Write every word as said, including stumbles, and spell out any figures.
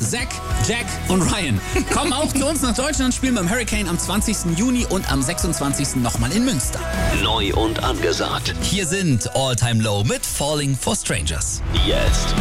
Zack, Jack und Ryan kommen auch zu uns nach Deutschland, spielen beim Hurricane am zwanzigsten Juni und am sechsundzwanzigsten nochmal in Münster. Neu und angesagt. Hier sind All Time Low mit Falling for Strangers. Jetzt